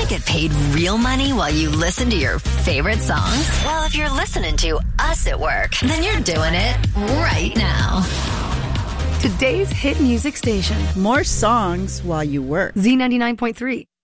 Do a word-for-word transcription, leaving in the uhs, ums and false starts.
get paid real money while you listen to your favorite songs? Well, if you're listening to us at work, then you're doing it right now. Today's hit music station. More songs while you work. Z ninety-nine point three.